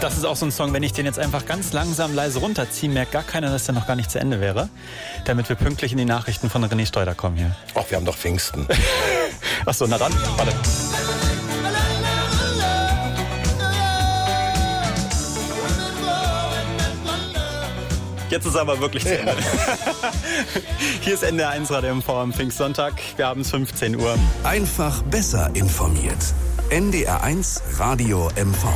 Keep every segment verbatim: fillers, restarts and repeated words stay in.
Das ist auch so ein Song, wenn ich den jetzt einfach ganz langsam leise runterziehe, merkt gar keiner, dass der noch gar nicht zu Ende wäre. Damit wir pünktlich in die Nachrichten von René Steuder kommen hier. Ach, wir haben doch Pfingsten. Achso, na dann, warte. Jetzt ist aber wirklich zu Ende. Hier ist N D R eins Radio M V am Pfingstsonntag. Wir haben es fünfzehn Uhr. Einfach besser informiert. N D R eins Radio M V.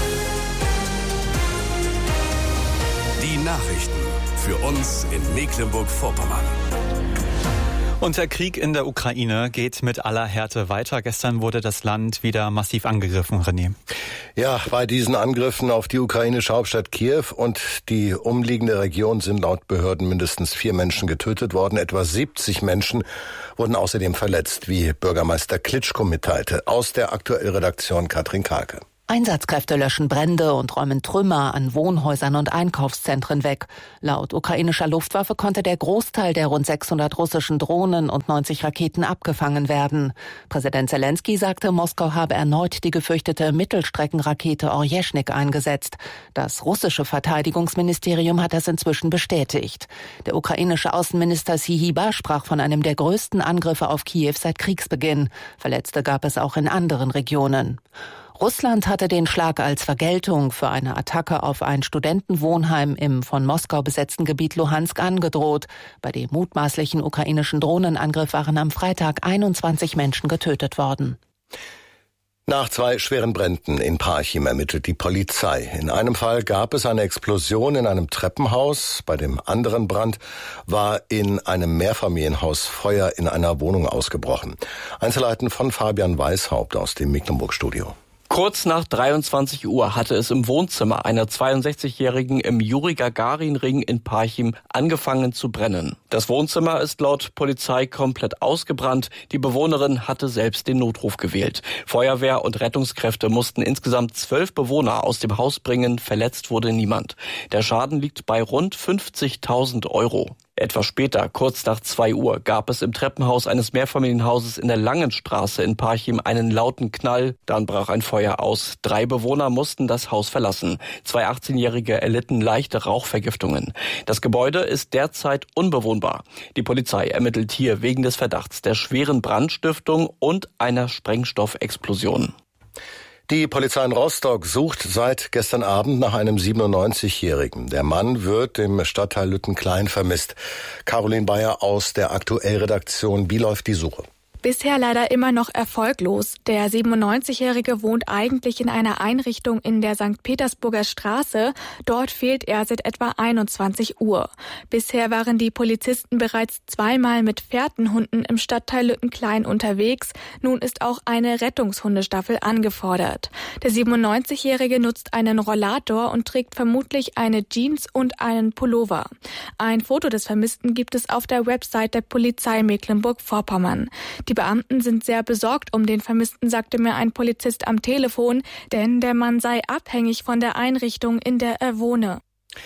Die Nachrichten für uns in Mecklenburg-Vorpommern. Und der Krieg in der Ukraine geht mit aller Härte weiter. Gestern wurde das Land wieder massiv angegriffen, René. Ja, bei diesen Angriffen auf die ukrainische Hauptstadt Kiew und die umliegende Region sind laut Behörden mindestens vier Menschen getötet worden. Etwa siebzig Menschen wurden außerdem verletzt, wie Bürgermeister Klitschko mitteilte. Aus der aktuellen Redaktion Katrin Karke. Einsatzkräfte löschen Brände und räumen Trümmer an Wohnhäusern und Einkaufszentren weg. Laut ukrainischer Luftwaffe konnte der Großteil der rund sechshundert russischen Drohnen und neunzig Raketen abgefangen werden. Präsident Zelensky sagte, Moskau habe erneut die gefürchtete Mittelstreckenrakete Orjeschnik eingesetzt. Das russische Verteidigungsministerium hat das inzwischen bestätigt. Der ukrainische Außenminister Syzyba sprach von einem der größten Angriffe auf Kiew seit Kriegsbeginn. Verletzte gab es auch in anderen Regionen. Russland hatte den Schlag als Vergeltung für eine Attacke auf ein Studentenwohnheim im von Moskau besetzten Gebiet Luhansk angedroht. Bei dem mutmaßlichen ukrainischen Drohnenangriff waren am Freitag einundzwanzig Menschen getötet worden. Nach zwei schweren Bränden in Parchim ermittelt die Polizei. In einem Fall gab es eine Explosion in einem Treppenhaus. Bei dem anderen Brand war in einem Mehrfamilienhaus Feuer in einer Wohnung ausgebrochen. Einzelheiten von Fabian Weishaupt aus dem Mecklenburg-Studio. Kurz nach dreiundzwanzig Uhr hatte es im Wohnzimmer einer zweiundsechzigjährigen im Juri-Gagarin-Ring in Parchim angefangen zu brennen. Das Wohnzimmer ist laut Polizei komplett ausgebrannt. Die Bewohnerin hatte selbst den Notruf gewählt. Feuerwehr und Rettungskräfte mussten insgesamt zwölf Bewohner aus dem Haus bringen. Verletzt wurde niemand. Der Schaden liegt bei rund fünfzigtausend Euro. Etwas später, kurz nach zwei Uhr, gab es im Treppenhaus eines Mehrfamilienhauses in der Langenstraße in Parchim einen lauten Knall. Dann brach ein Feuer aus. Drei Bewohner mussten das Haus verlassen. Zwei achtzehnjährige erlitten leichte Rauchvergiftungen. Das Gebäude ist derzeit unbewohnbar. Die Polizei ermittelt hier wegen des Verdachts der schweren Brandstiftung und einer Sprengstoffexplosion. Die Polizei in Rostock sucht seit gestern Abend nach einem siebenundneunzigjährigen. Der Mann wird im Stadtteil Lüttenklein vermisst. Caroline Bayer aus der Aktuellredaktion. Wie läuft die Suche? Bisher leider immer noch erfolglos. Der siebenundneunzigjährige wohnt eigentlich in einer Einrichtung in der Sankt Petersburger Straße. Dort fehlt er seit etwa einundzwanzig Uhr. Bisher waren die Polizisten bereits zweimal mit Fährtenhunden im Stadtteil Lüttenklein unterwegs. Nun ist auch eine Rettungshundestaffel angefordert. Der siebenundneunzigjährige nutzt einen Rollator und trägt vermutlich eine Jeans und einen Pullover. Ein Foto des Vermissten gibt es auf der Website der Polizei Mecklenburg-Vorpommern. Die Beamten sind sehr besorgt um den Vermissten, sagte mir ein Polizist am Telefon, denn der Mann sei abhängig von der Einrichtung, in der er wohne.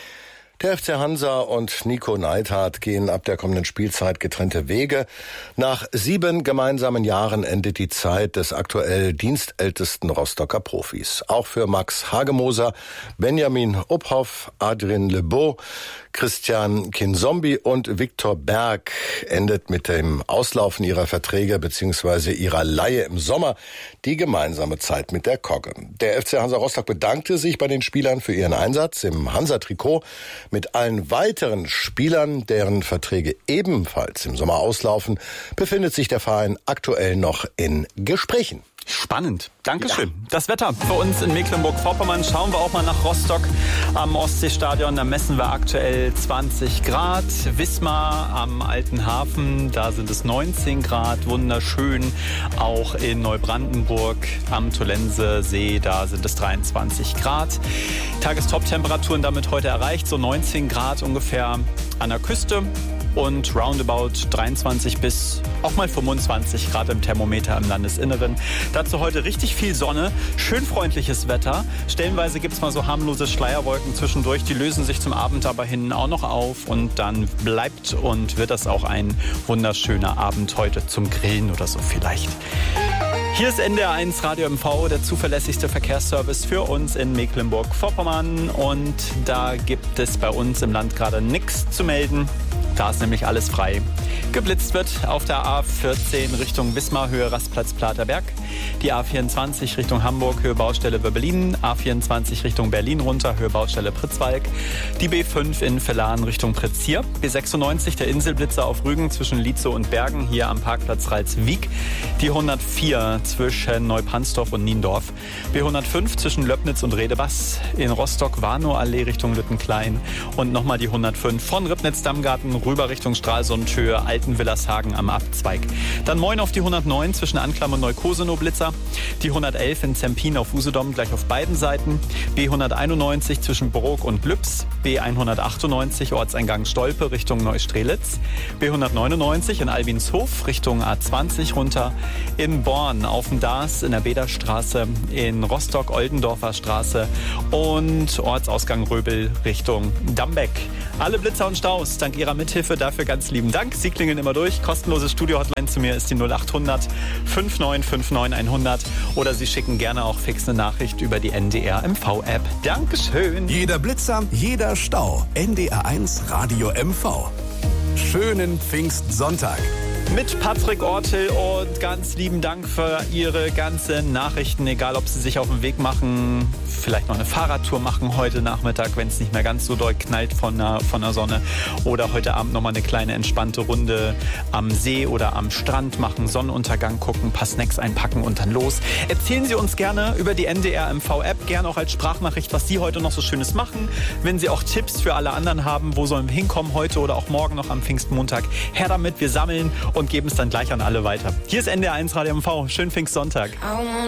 Der F C Hansa und Nico Neidhardt gehen ab der kommenden Spielzeit getrennte Wege. Nach sieben gemeinsamen Jahren endet die Zeit des aktuell dienstältesten Rostocker Profis. Auch für Max Hagemoser, Benjamin Uphoff, Adrien Lebeau, Christian Kinzombie und Viktor Berg endet mit dem Auslaufen ihrer Verträge bzw. ihrer Leihe im Sommer die gemeinsame Zeit mit der Kogge. Der F C Hansa Rostock bedankte sich bei den Spielern für ihren Einsatz im Hansa-Trikot. Mit allen weiteren Spielern, deren Verträge ebenfalls im Sommer auslaufen, befindet sich der Verein aktuell noch in Gesprächen. Spannend. Dankeschön. Ja. Das Wetter für uns in Mecklenburg-Vorpommern. Schauen wir auch mal nach Rostock am Ostseestadion. Da messen wir aktuell zwanzig Grad. Wismar am Alten Hafen, da sind es neunzehn Grad. Wunderschön. Auch in Neubrandenburg am Tolense See, da sind es dreiundzwanzig Grad. Tagestop-Temperaturen damit heute erreicht. So neunzehn Grad ungefähr an der Küste. Und roundabout dreiundzwanzig bis auch mal fünfundzwanzig Grad im Thermometer im Landesinneren. Dazu heute richtig viel Sonne, schön freundliches Wetter. Stellenweise gibt es mal so harmlose Schleierwolken zwischendurch, die lösen sich zum Abend aber hin auch noch auf. Und dann bleibt und wird das auch ein wunderschöner Abend heute zum Grillen oder so vielleicht. Hier ist N D R eins Radio M V, der zuverlässigste Verkehrsservice für uns in Mecklenburg-Vorpommern. Und da gibt es bei uns im Land gerade nichts zu melden. Da ist nämlich alles frei. Geblitzt wird auf der A vierzehn Richtung Wismar, Höhe Rastplatz Platerberg. Die A vierundzwanzig Richtung Hamburg, Höhe Baustelle Wöbbelin. A vierundzwanzig Richtung Berlin runter, Höhe Baustelle Pritzwalk. Die B fünf in Villaren Richtung Pritzhier. B sechsundneunzig, der Inselblitzer auf Rügen zwischen Lietzow und Bergen, hier am Parkplatz Ralswiek. Die hundertvier zwischen Neupandsdorf und Niendorf. B hundertfünf zwischen Löbnitz und Redebass. In Rostock Warnow-Allee Richtung Lüttenklein. Und nochmal die hundertfünf von Ribnitz-Dammgarten rüber Richtung Stralsund, Höhe Altenwillershagen am Abzweig. Dann moin auf die hundertneun zwischen Anklam und Neukosenow Blitzer. Die hundertelf in Zempin auf Usedom gleich auf beiden Seiten. B hunderteinundneunzig zwischen Brok und Lübs. B hundertachtundneunzig Ortseingang Stolpe Richtung Neustrelitz. B hundertneunundneunzig in Albinshof Richtung A zwanzig runter. In Born auf dem Daas in der Bederstraße. In Rostock Oldendorfer Straße. Und Ortsausgang Röbel Richtung Dambeck. Alle Blitzer und Staus dank Ihrer Mithilfe, dafür ganz lieben Dank. Sie klingeln immer durch. Kostenlose Studio-Hotline zu mir ist die null achthundert neunundfünfzig neunundfünfzig hundert oder Sie schicken gerne auch fix eine Nachricht über die N D R M V-App. Dankeschön. Jeder Blitzer, jeder Stau. N D R eins Radio M V. Schönen Pfingstsonntag. Mit Patrick Ortel und ganz lieben Dank für Ihre ganzen Nachrichten, egal ob Sie sich auf den Weg machen, vielleicht noch eine Fahrradtour machen heute Nachmittag, wenn es nicht mehr ganz so doll knallt von der, von der Sonne, oder heute Abend nochmal eine kleine entspannte Runde am See oder am Strand machen, Sonnenuntergang gucken, ein paar Snacks einpacken und dann los. Erzählen Sie uns gerne über die N D R M V-App, gerne auch als Sprachnachricht, was Sie heute noch so Schönes machen. Wenn Sie auch Tipps für alle anderen haben, wo sollen wir hinkommen heute oder auch morgen noch am Pfingstmontag, her damit, wir sammeln und geben es dann gleich an alle weiter. Hier ist N D R eins Radio M V. Schönen Pfingstsonntag.